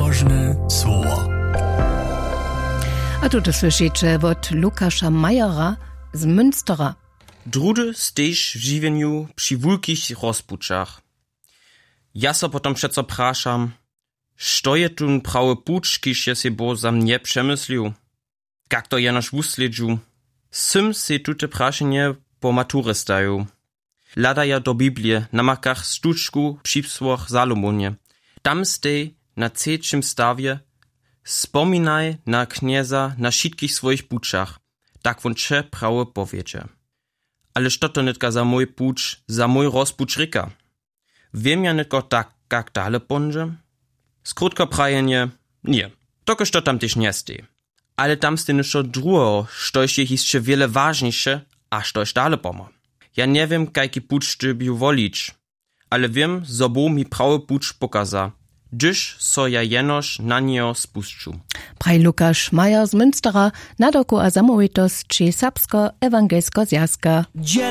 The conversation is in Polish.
Ważne słowa. A tu to słyszycie od Lukasza Majera z Münstera. Drudy stejsz w żywieniu przy wulkich rozpuczach. Ja so potom przeco praszam, što je tun prawy pucz, kiż je se bo za mnie przemyslił? Jak to jenoż wusledżu? Sym se tute praszenie po maturę stają. Lada ja do Biblię na makach stuczku psipsłoch Salomonie. Tam stej na trzecim stawie spominaj na knieza na wszystkich swoich puczach, tak won cze prawe powiedzie. Ale što to netka za mój pucz, za mój rozpucz ryka? Wiem ja netko tak, jak dale ponže? Skrótko prajenie, nie. Toko što tam też nie stej. Ale tam stej nešto drugo, štož je jeszcze wiele ważniejsze, a štož dale pomo. Ja nie wiem, jaki pucz ty by wolić, ale wiem, zo bo mi prawy pucz pokaza, gdyż so ja jenoż na niego spuszczu. Praj Lukasz Majer z Münstera, na doku a samowitos či Sapsko ewangelsko zjazka.